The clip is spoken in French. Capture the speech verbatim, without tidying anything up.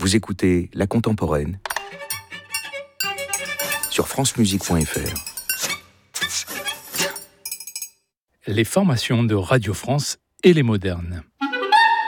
Vous écoutez La Contemporaine sur francemusique point f r. Les formations de Radio France et les modernes.